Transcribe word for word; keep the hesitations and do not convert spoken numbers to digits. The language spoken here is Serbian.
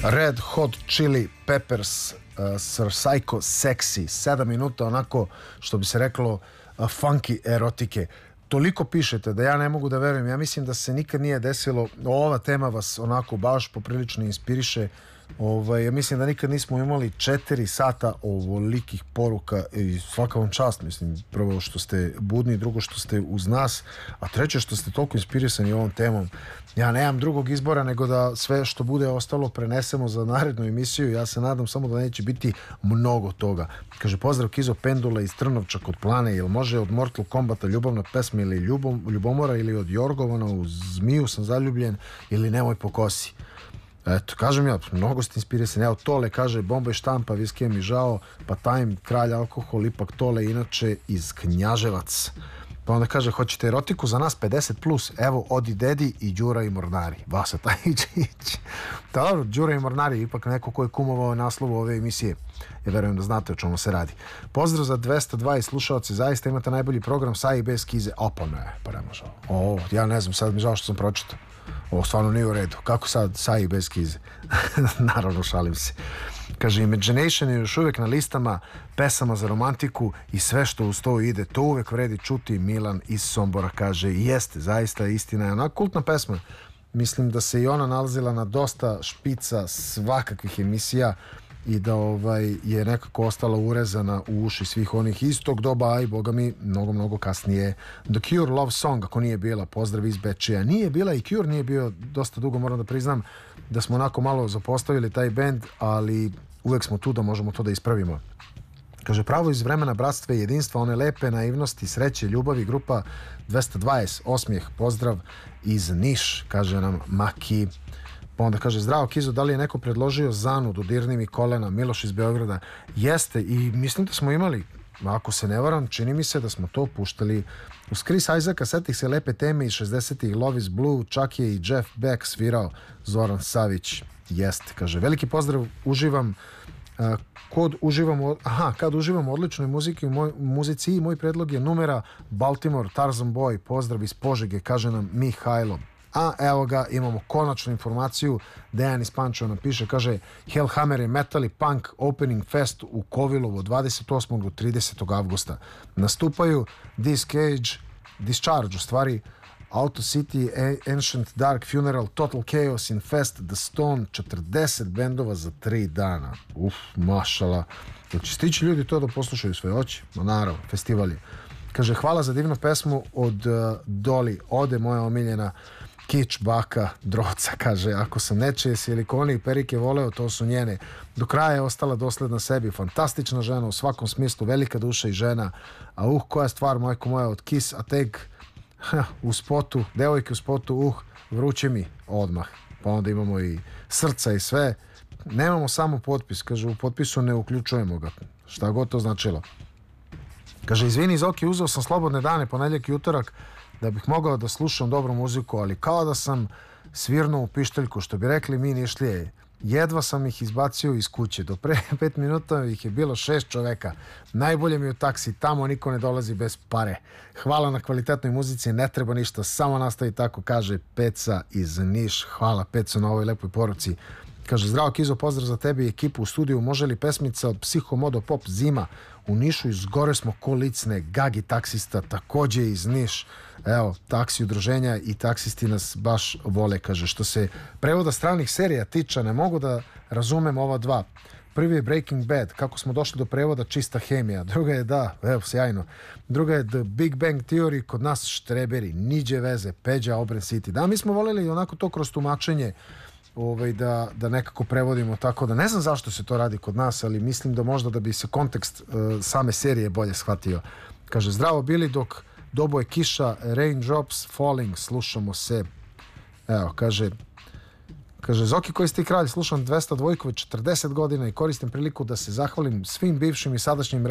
Red Hot Chili Peppers, uh, Sir Psycho Sexy, sedam minuta onako, što bi se reklo, uh, funky erotike. Toliko pišete da ja ne mogu da verujem. Ja mislim da se nikad nije desilo. Ova tema vas onako baš poprilično inspiriše. Ovaj, ja mislim da nikad nismo imali četiri sata ovolikih poruka i svaka vam čast. Mislim, prvo što ste budni, drugo što ste uz nas, a treće što ste toliko inspirisani ovom temom. Ja nemam drugog izbora nego da sve što bude ostalo prenesemo za narednu emisiju. Ja se nadam samo da neće biti mnogo toga. Kaže, pozdrav Kizo Pendula iz Trnovča kod Plane. Jel može od Mortal Kombata ljubavna pesma ili ljubom, ljubomora, ili od Jorgovana u Zmiju sam zaljubljen, ili Nemoj po kosi. Eto, kažem ja, mnogo ste inspirisani. Evo, Tole kaže, bomba i štampa, viskije mi žao, pa Time, kralj alkohol, ipak Tole, inače iz Knjaževac. Pa onda kaže, hoćete erotiku za nas pedeset plus, evo, Odi Dedi i Đura i Mornari. Vasa Tajičić. Dobro, Đura i Mornari, ipak neko ko je kumovao naslovu ove emisije. Ja verujem da znate o čemu se radi. Pozdrav za dvesta dvadeset slušalci, zaista imate najbolji program sa i bez Kize. Opa, ne, pa ne može. O, ja ne znam, sad mi žao što sam pročitao. Ovo stvarno nije u redu. Kako sad sa i bez Kize? Naravno, šalim se. Kaže, Imagination je još uvijek na listama pesama za romantiku i sve što uz to ide, to uvijek vredi čuti. Milan iz Sombora kaže, jeste, zaista istina je ona kultna pesma. Mislim da se i ona nalazila na dosta špica svakakvih emisija i da ovaj, je nekako ostala urezana u uši svih onih istog doba, a i boga mi mnogo, mnogo kasnije. The Cure Love Song, ako nije bila, pozdrav iz Bečeja. Nije bila i Cure, nije bio dosta dugo, moram da priznam da smo onako malo zapostavili taj bend, ali uvek smo tu da možemo to da ispravimo. Kaže, pravo iz vremena bratstva i jedinstva, one lepe naivnosti, sreće, ljubavi, grupa dvesta dvadeset, osmijeh, pozdrav iz Niš, kaže nam Maki. Pa onda kaže, zdravo Kizo, da li je neko predložio Zanu, Dodirni mi kolena, Miloš iz Beograda? Jeste, i mislim da smo imali, ako se ne varam, čini mi se da smo to puštali. Uz Chris Isaaca setih se lepe teme iz šezdesetih, Love is Blue, čak je i Jeff Beck svirao, Zoran Savić. Jeste, kaže, veliki pozdrav, uživam uh, kod uživam, aha, kad uživam u odličnoj muziki, u moj, muzici i moj predlog je numera Baltimore, Tarzan Boy, pozdrav iz Požege, kaže nam Mihajlo. A evo ga, imamo konačnu informaciju. Dejan iz Pančeva nam piše, kaže, Hellhammer je metal i punk opening fest u Kovilovu dvadeset osmog do tridesetog avgusta. Nastupaju Discage, Discharge u stvari, Auto City, Ancient Dark, Funeral, Total Chaos, Infest, The Stone, četrdeset bendova za tri dana. Uf, mašala. Jel će stići ljudi to da poslušaju svoje oči? Ma naravno, festival je. Kaže, hvala za divnu pesmu od uh, Doli, Ode, moja omiljena. Kič, baka, droca, kaže, ako sam nečije silikone i perike voleo, to su njene. Do kraja je ostala dosledna sebi, fantastična žena u svakom smislu, velika duša i žena. A uh, koja stvar, majko moja, od Kiss, a tek ha, u spotu, devojke u spotu, uh, vruće mi odmah. Pa onda imamo i srca i sve. Nemamo samo potpis, kaže, u potpisu ne uključujemo ga. Šta god to značilo. Kaže, izvini Zoki, uzeo sam slobodne dane, ponedjeljak i utorak, da bih mogao da slušam dobru muziku, ali kao da sam svirnuo u pišteljku, što bi rekli mi Nišlije. Jedva sam ih izbacio iz kuće. Do pre pet minuta ih je bilo šest čoveka. Najbolje mi u taksi, tamo niko ne dolazi bez pare. Hvala na kvalitetnoj muzici, ne treba ništa, samo nastavi tako, kaže Peca iz Niš. Hvala Peco na ovoj lepoj poruci. Kaže, zdravo Kizo, pozdrav za tebi i ekipu u studiju. Može li pesmica od Psihomodo Pop Zima? U Nišu izgore smo ko licne. Gagi taksista takođe iz Niš. Evo, taksi udruženja i taksisti nas baš vole, kaže. Što se prevoda stranih serija tiče, ne mogu da razumem ova dva. Prvi je Breaking Bad, kako smo došli do prevoda Čista hemija. Druga je, da, evo, sjajno. Druga je The Big Bang Theory, kod nas Štreberi, niđe veze, Peđa, Obren City. Da, mi smo voljeli onako to kroz tumačenje Ovaj, da, da nekako prevodimo tako da ne znam zašto se to radi kod nas, ali mislim da možda da bi se kontekst uh, same serije bolje shvatio. Kaže, zdravo bili dok doboje kiša, raindrops falling, slušamo se. Evo, kaže kaže, Zoki koji ste kralj, slušam dvesta dva već četrdeset godina i koristim priliku da se zahvalim svim bivšim i sadašnjim